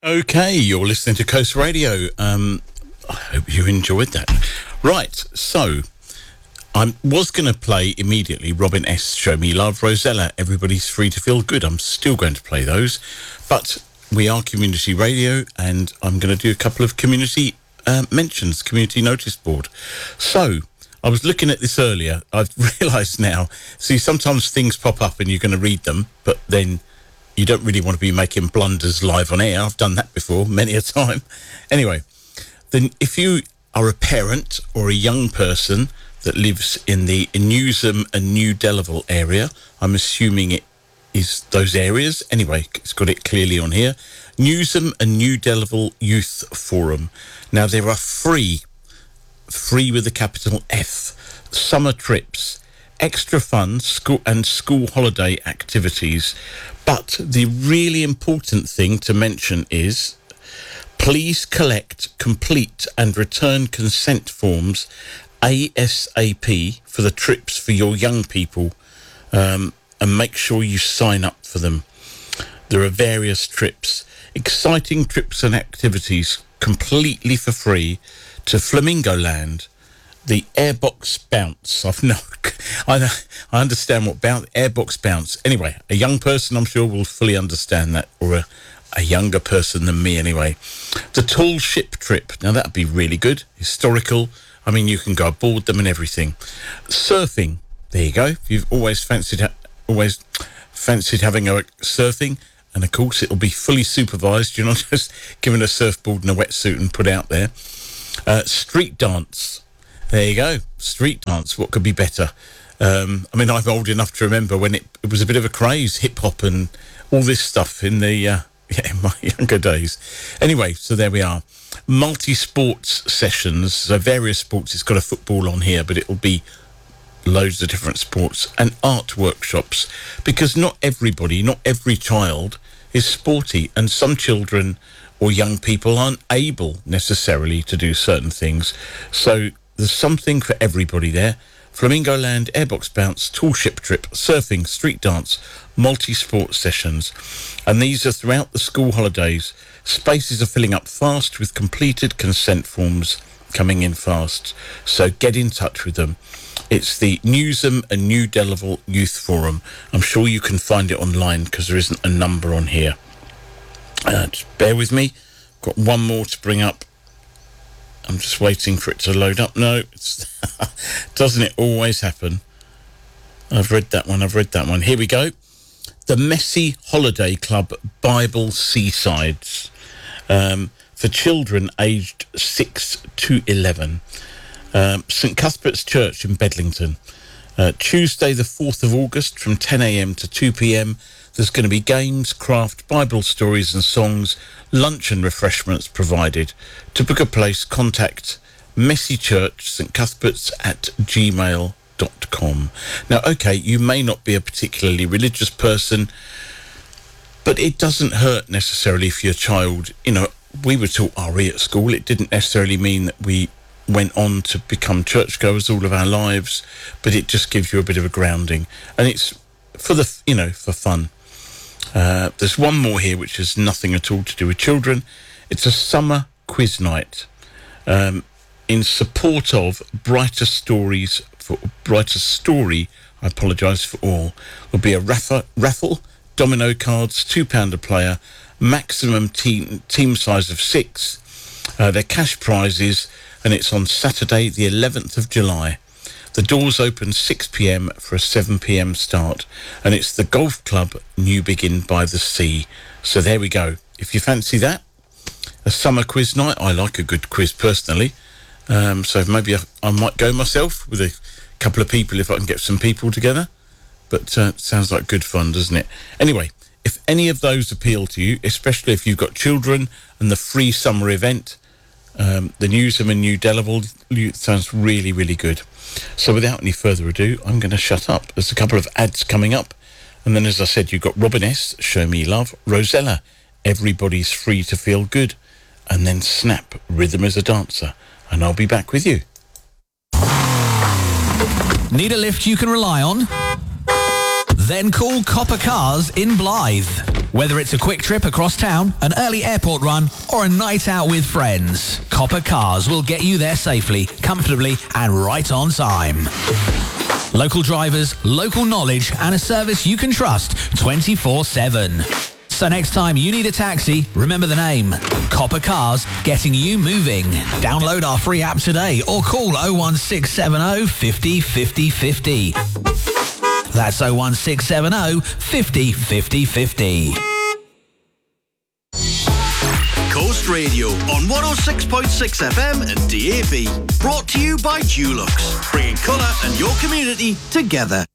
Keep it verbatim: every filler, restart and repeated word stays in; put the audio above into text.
Okay, you're listening to Coast Radio. Um, I hope you enjoyed that. Right, so I was going to play immediately Robin S. Show Me Love, Rosella, Everybody's Free to Feel Good. I'm still going to play those, but we are community radio, and I'm going to do a couple of community uh, mentions, community notice board. So I was looking at this earlier. I've realised now, see, sometimes things pop up and you're going to read them, but then you don't really want to be making blunders live on air. I've done that before, many a time. Anyway, then if you are a parent or a young person that lives in the Newsham and New Delaval area, I'm assuming it is those areas. Anyway, it's got it clearly on here. Newsham and New Delaval Youth Forum. Now, there are free, free with a capital F, summer trips, extra fun school and school holiday activities. But the really important thing to mention is, please collect, complete and return consent forms ASAP for the trips for your young people, um, and make sure you sign up for them. There are various trips, exciting trips and activities completely for free to Flamingo Land, the Airbox Bounce. I've no, I, I understand what bounce, Airbox Bounce. Anyway, a young person, I'm sure, will fully understand that, or a, a younger person than me anyway. The Tall Ship Trip. Now, that'd be really good. Historical. I mean, you can go aboard them and everything. Surfing. There you go. If you've always fancied, ha- always fancied having a surfing, and of course, it'll be fully supervised. You're not just given a surfboard and a wetsuit and put out there. Uh, street dance. There you go. Street dance. What could be better? Um, I mean, I'm old enough to remember when it, it was a bit of a craze, hip-hop and all this stuff in the uh, yeah, in my younger days. Anyway, so there we are. Multi-sports sessions. So various sports. It's got a football on here, but it'll be loads of different sports. And art workshops. Because not everybody, not every child is sporty. And some children or young people aren't able necessarily to do certain things. So there's something for everybody there. Flamingo Land, Airbox Bounce, Tall Ship Trip, surfing, street dance, multi-sport sessions. And these are throughout the school holidays. Spaces are filling up fast with completed consent forms coming in fast. So get in touch with them. It's the Newsham and New Delaval Youth Forum. I'm sure you can find it online because there isn't a number on here. Uh, just bear with me. Got one more to bring up. I'm just waiting for it to load up. No, it's doesn't it always happen? I've read that one. I've read that one. Here we go. The Messy Holiday Club Bible Seasides, um, for children aged six to eleven. Um, St Cuthbert's Church in Bedlington. Uh, Tuesday the fourth of August from ten a.m. to two p.m. There's going to be games, craft, Bible stories and songs, lunch and refreshments provided. To book a place, contact Messy Church, St Cuthbert's at gmail dot com. Now, okay, you may not be a particularly religious person, but it doesn't hurt necessarily if your child, you know, we were taught R E at school. It didn't necessarily mean that we went on to become churchgoers all of our lives, but it just gives you a bit of a grounding. And it's for the, you know, for fun. Uh, there's one more here which has nothing at all to do with children. It's a summer quiz night um, in support of Brighter Stories for Brighter Story. I apologise for all. There'll be a raffle, raffle domino cards, two pound a player, maximum team team size of six. Uh, they're cash prizes, and it's on Saturday, the eleventh of July. The doors open six p.m. for a seven p.m. start, and it's the Golf Club Newbiggin by the Sea. So there we go. If you fancy that, a summer quiz night. I like a good quiz personally, um, so maybe I, I might go myself with a couple of people if I can get some people together. But uh, sounds like good fun, doesn't it? Anyway, if any of those appeal to you, especially if you've got children and the free summer event, um, the Newsham and New Delaval sounds really, really good. So without any further ado, I'm going to shut up. There's a couple of ads coming up. And then, as I said, you've got Robin S., Show Me Love, Rosella, Everybody's Free to Feel Good, and then Snap, Rhythm as a Dancer. And I'll be back with you. Need a lift you can rely on? Then call Copper Cars in Blythe. Whether it's a quick trip across town, an early airport run, or a night out with friends, Copper Cars will get you there safely, comfortably, and right on time. Local drivers, local knowledge, and a service you can trust twenty-four seven. So next time you need a taxi, remember the name. Copper Cars, getting you moving. Download our free app today or call oh one six seven oh, five oh, five oh, five oh. That's oh one six seven oh, five oh, five oh, five oh. Coast Radio on one oh six point six F M and D A B. Brought to you by Dulux, bringing colour and your community together.